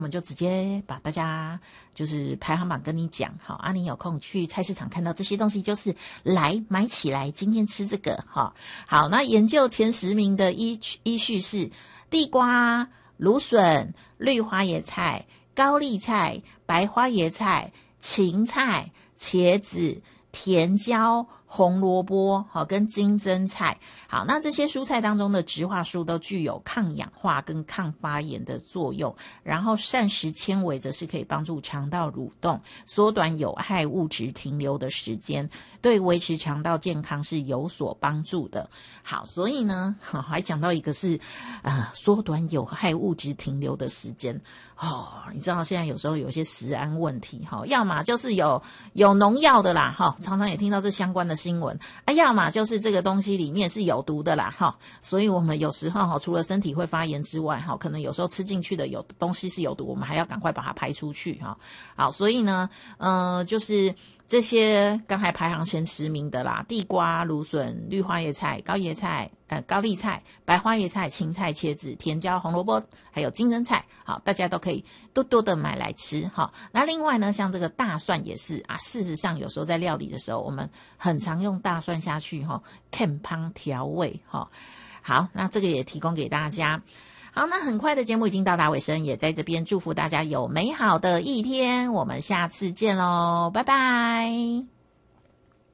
我们就直接把大家就是排行榜跟你讲，好啊，你有空去菜市场看到这些东西，就是来买起来，今天吃这个哈。好，那研究前10名的依序是地瓜、芦笋、绿花椰菜、高丽菜、白花椰菜、芹菜、茄子、甜椒、红萝卜，好，跟金针菜。好，那这些蔬菜当中的植化素都具有抗氧化跟抗发炎的作用，然后膳食纤维则是可以帮助肠道蠕动，缩短有害物质停留的时间，对维持肠道健康是有所帮助的。好，所以呢，还讲到一个是缩短有害物质停留的时间。你知道现在有时候有些食安问题，要么就是有农药的啦，常常也听到这相关的新闻啊，要么就是这个东西里面是有毒的啦，所以我们有时候除了身体会发炎之外，可能有时候吃进去的有东西是有毒，我们还要赶快把它排出去。好，所以呢就是这些刚才排行前10名的啦，地瓜、芦笋、绿花椰菜、高丽菜、白花椰菜、芹菜、茄子、甜椒、红萝卜，还有金针菜，好，大家都可以多多的买来吃。好，那另外呢，像这个大蒜也是啊，事实上有时候在料理的时候，我们很常用大蒜下去看汤调味。好，那这个也提供给大家。好，那很快的节目已经到达尾声，也在这边祝福大家有美好的一天，我们下次见咯，拜拜。